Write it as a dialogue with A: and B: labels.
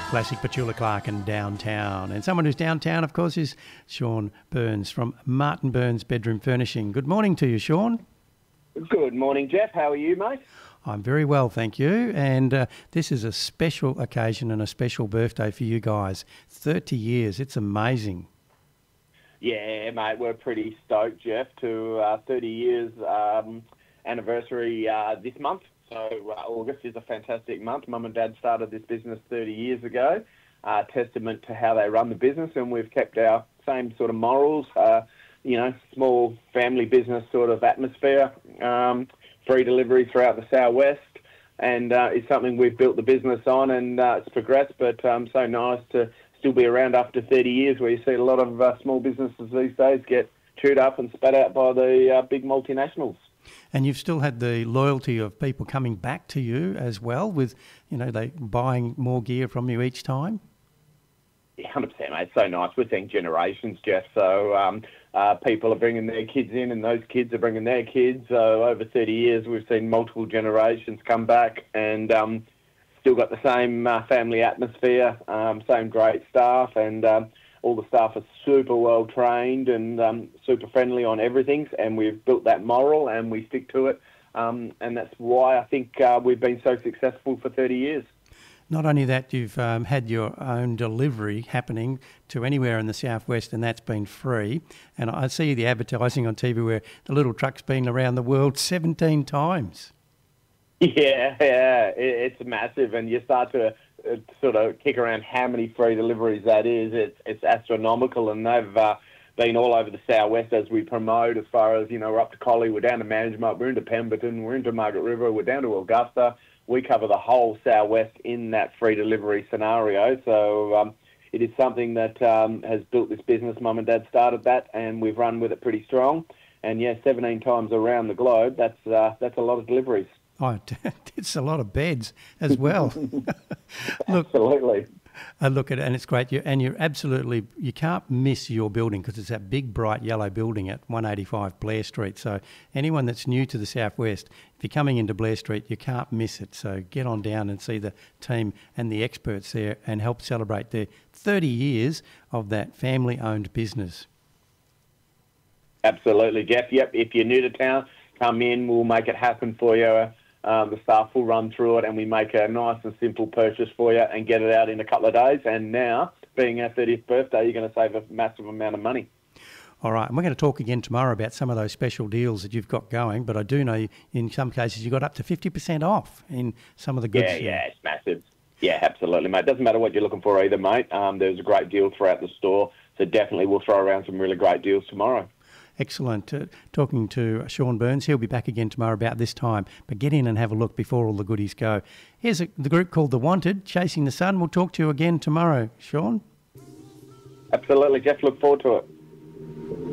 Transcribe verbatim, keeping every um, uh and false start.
A: Classic Petula Clark and Downtown. And someone who's downtown, of course, is Sean Burns from Martin Burns Bedroom Furnishing. Good morning to you, Sean.
B: Good morning, Jeff. How are you, mate?
A: I'm very well, thank you. And uh, this is a special occasion and a special birthday for you guys. thirty years. It's amazing.
B: Yeah, mate, we're pretty stoked, Jeff, to uh, thirty years um, anniversary uh, this month. So uh, August is a fantastic month. Mum and Dad started this business thirty years ago, uh, testament to how they run the business, and we've kept our same sort of morals, uh, you know, small family business sort of atmosphere, um, free delivery throughout the southwest, and uh, it's something we've built the business on, and uh, it's progressed, but um, so nice to still be around after thirty years, where you see a lot of uh, small businesses these days get chewed up and spat out by the uh, big multinationals.
A: And you've still had the loyalty of people coming back to you as well, with, you know, they buying more gear from you each time?
B: Yeah, one hundred percent, mate. It's so nice. We're seeing generations, Jeff. So um, uh, people are bringing their kids in, and those kids are bringing their kids. So over thirty years, we've seen multiple generations come back, and um, still got the same uh, family atmosphere, um, same great staff, and um, all the staff are super well trained and um, super friendly on everything, and we've built that moral and we stick to it, um, and that's why I think uh, we've been so successful for thirty years.
A: Not only that, you've um, had your own delivery happening to anywhere in the southwest, and that's been free. And I see the advertising on T V where the little truck's been around the world seventeen times.
B: Yeah, yeah, it, it's massive, and you start to uh, sort of kick around how many free deliveries that is. It's it's astronomical, and they've uh, been all over the southwest as we promote. As far as, you know, we're up to Collie, we're down to Management, we're into Pemberton, we're into Margaret River, we're down to Augusta. We cover the whole southwest in that free delivery scenario. So um, it is something that um, has built this business. Mum and Dad started that, and we've run with it pretty strong. And yeah, seventeen times around the globe. That's uh, that's a lot of deliveries.
A: Oh, it's a lot of beds as well. Look,
B: absolutely.
A: Uh, look at it, and it's great. You, and you're absolutely, you can't miss your building because it's that big, bright yellow building at one eighty-five Blair Street. So anyone that's new to the southwest, if you're coming into Blair Street, you can't miss it. So get on down and see the team and the experts there and help celebrate their thirty years of that family-owned business.
B: Absolutely, Jeff. Yep, if you're new to town, come in. We'll make it happen for you. Um, the staff will run through it, and we make a nice and simple purchase for you and get it out in a couple of days. And now, being our thirtieth birthday, you're going to save a massive amount of money.
A: All right, and we're going to talk again tomorrow about some of those special deals that you've got going, but I do know in some cases you got up to fifty percent off in some of the goods.
B: Yeah, yeah, it's massive. Yeah, absolutely, mate. Doesn't matter what you're looking for either, mate. Um, there's a great deal throughout the store, so definitely we'll throw around some really great deals tomorrow.
A: Excellent. Uh, talking to Sean Burns. He'll be back again tomorrow about this time, but get in and have a look before all the goodies go. Here's a, the group called The Wanted, Chasing the Sun. We'll talk to you again tomorrow, Sean.
B: Absolutely, Jeff. Look forward to it.